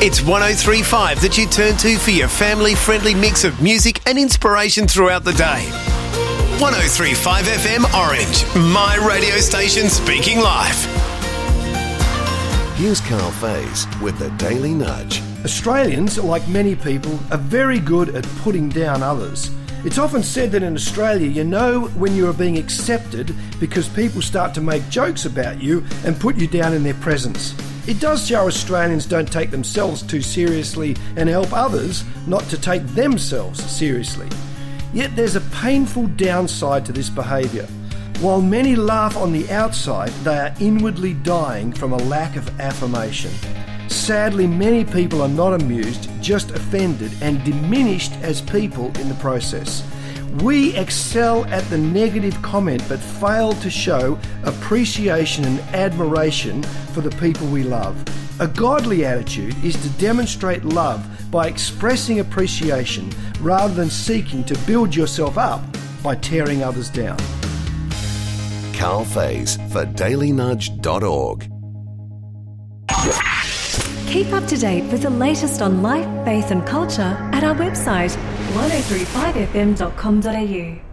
It's 103.5 that you turn to for your family-friendly mix of music and inspiration throughout the day. 103.5 FM Orange, my radio station speaking live. Here's Carl Faze with the Daily Nudge. Australians, like many people, are very good at putting down others. It's often said that in Australia you know when you are being accepted because people start to make jokes about you and put you down in their presence. It does show Australians don't take themselves too seriously and help others not to take themselves seriously. Yet there's a painful downside to this behaviour. While many laugh on the outside, they are inwardly dying from a lack of affirmation. Sadly, many people are not amused, just offended and diminished as people in the process. We excel at the negative comment but fail to show appreciation and admiration for the people we love. A godly attitude is to demonstrate love by expressing appreciation rather than seeking to build yourself up by tearing others down. Carl Faze for dailynudge.org. Keep up to date with the latest on life, faith and culture at our website 1035fm.com.au.